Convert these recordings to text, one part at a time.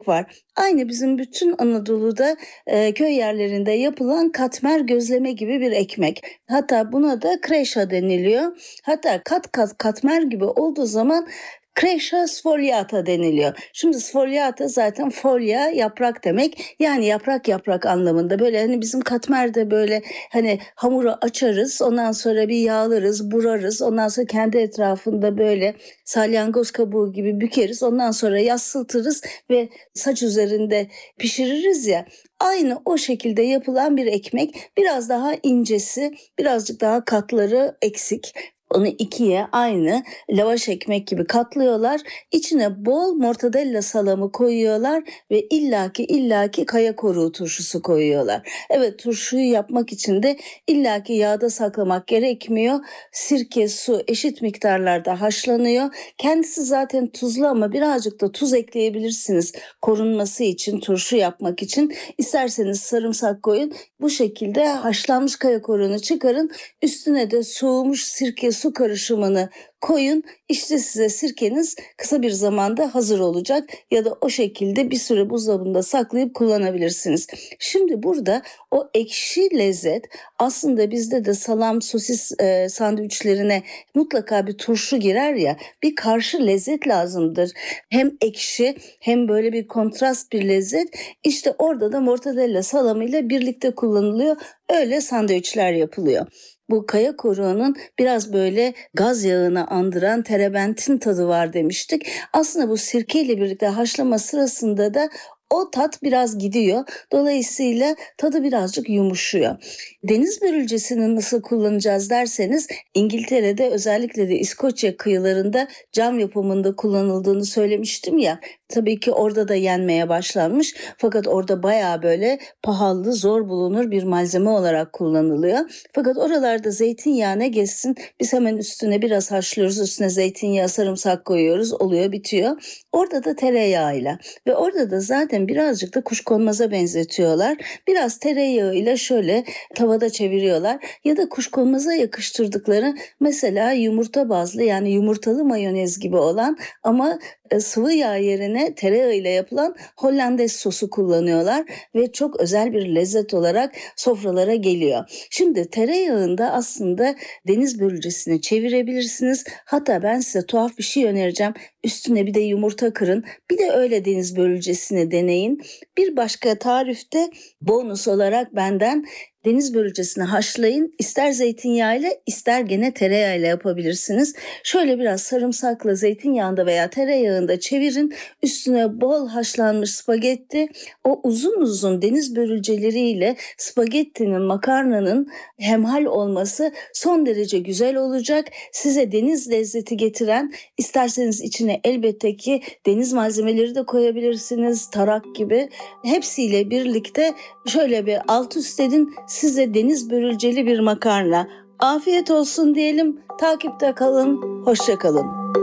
var. Aynı bizim bütün Anadolu'da köy yerlerinde yapılan katmer gözleme gibi bir ekmek. Hatta buna da kreşa deniliyor. Hatta katmer gibi olduğu zaman kreşa sfogliata deniliyor. Şimdi sfogliata zaten foglia yaprak demek. Yani yaprak anlamında. Böyle hani bizim katmerde böyle hani hamuru açarız. Ondan sonra bir yağlarız, burarız. Ondan sonra kendi etrafında böyle salyangoz kabuğu gibi bükeriz. Ondan sonra yassıtırız ve saç üzerinde pişiririz ya. Aynı o şekilde yapılan bir ekmek. Biraz daha incesi, birazcık daha katları eksik. Onu ikiye aynı lavaş ekmek gibi katlıyorlar. İçine bol mortadella salamı koyuyorlar ve illaki kaya koruğu turşusu koyuyorlar. Evet, turşuyu yapmak için de illaki yağda saklamak gerekmiyor. Sirke, su eşit miktarlarda haşlanıyor. Kendisi zaten tuzlu ama birazcık da tuz ekleyebilirsiniz korunması için, turşu yapmak için. İsterseniz sarımsak koyun. Bu şekilde haşlanmış kaya koruğunu çıkarın. Üstüne de soğumuş sirke su karışımını koyun. İşte size sirkeniz kısa bir zamanda hazır olacak ya da o şekilde bir süre buzdolabında saklayıp kullanabilirsiniz. Şimdi burada o ekşi lezzet aslında bizde de salam, sosis sandviçlerine mutlaka bir turşu girer ya, bir karşı lezzet lazımdır. Hem ekşi hem böyle bir kontrast bir lezzet. İşte orada da mortadella salamıyla birlikte kullanılıyor. Öyle sandviçler yapılıyor. Bu kaya koruğunun biraz böyle gaz yağını andıran terebentin tadı var demiştik. Aslında bu sirkeyle birlikte haşlama sırasında da o tat biraz gidiyor. Dolayısıyla tadı birazcık yumuşuyor. Deniz börülcesini nasıl kullanacağız derseniz, İngiltere'de özellikle de İskoçya kıyılarında cam yapımında kullanıldığını söylemiştim ya. Tabii ki orada da yenmeye başlanmış. Fakat orada bayağı böyle pahalı, zor bulunur bir malzeme olarak kullanılıyor. Fakat oralarda zeytinyağı ne geçsin, biz hemen üstüne biraz haşlıyoruz. Üstüne zeytinyağı, sarımsak koyuyoruz. Oluyor, bitiyor. Orada da tereyağıyla ve orada da zaten birazcık da kuşkonmaza benzetiyorlar. Biraz tereyağıyla şöyle tavada çeviriyorlar ya da kuşkonmaza yakıştırdıkları mesela yumurta bazlı, yani yumurtalı mayonez gibi olan ama sıvı yağ yerine tereyağıyla yapılan Hollandaise sosu kullanıyorlar ve çok özel bir lezzet olarak sofralara geliyor. Şimdi tereyağında aslında deniz börülcesini çevirebilirsiniz. Hatta ben size tuhaf bir şey önereceğim. Üstüne bir de yumurta kırın. Bir de öyle deniz börülcesini deneyin. Bir başka tarifte bonus olarak benden deniz börülcesini haşlayın. İster zeytinyağıyla ister gene tereyağıyla yapabilirsiniz. Şöyle biraz sarımsakla zeytinyağında veya tereyağında çevirin. Üstüne bol haşlanmış spagetti. O uzun deniz börülceleriyle spagettinin, makarnanın hemhal olması son derece güzel olacak. Size deniz lezzeti getiren, isterseniz içine elbette ki deniz malzemeleri de koyabilirsiniz. Tarak gibi. Hepsiyle birlikte şöyle bir alt üst edin. Size deniz börülceli bir makarna. Afiyet olsun diyelim. Takipte kalın. Hoşça kalın.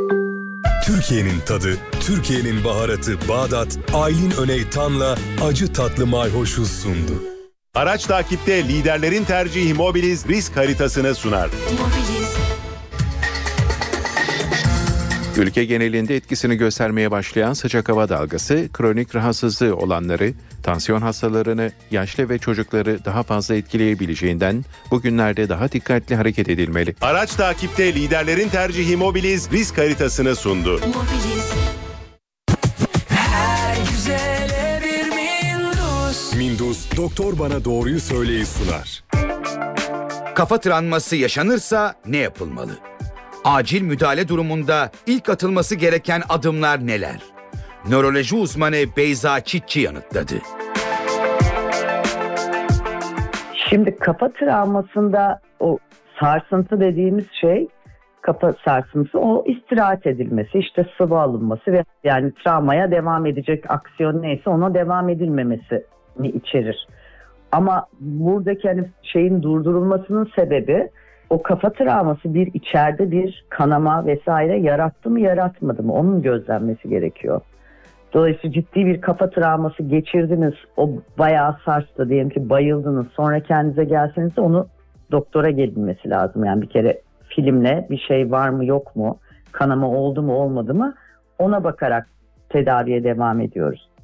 Türkiye'nin tadı, Türkiye'nin baharatı Bağdat, Aylin Öney Tan'la acı tatlı mayhoşuz sundu. Araç takipte liderlerin tercihi Mobiliz risk haritasını sunar. Ülke genelinde etkisini göstermeye başlayan sıcak hava dalgası, kronik rahatsızlığı olanları, tansiyon hastalarını, yaşlı ve çocukları daha fazla etkileyebileceğinden bugünlerde daha dikkatli hareket edilmeli. Araç takipte liderlerin tercihi Mobiliz risk haritasını sundu. Mobiliz. Her güzele bir Mindus, doktor bana doğruyu söyleyi sunar. Kafa travması yaşanırsa ne yapılmalı? Acil müdahale durumunda ilk atılması gereken adımlar neler? Nöroloji uzmanı Beyza Çitçi yanıtladı. Şimdi kafa travmasında o sarsıntı dediğimiz şey, kafa sarsıntısı, o istirahat edilmesi, işte sıvı alınması ve yani travmaya devam edecek aksiyon neyse ona devam edilmemesini içerir. Ama buradaki hani şeyin durdurulmasının sebebi, o kafa travması bir içeride bir kanama vesaire yarattı mı yaratmadı mı, onun gözlenmesi gerekiyor. Dolayısıyla ciddi bir kafa travması geçirdiniz, o bayağı sarstı, diyelim ki bayıldınız, sonra kendinize gelseniz de onu doktora gelinmesi lazım. Yani bir kere filmle bir şey var mı yok mu, kanama oldu mu olmadı mı, ona bakarak tedaviye devam ediyoruz.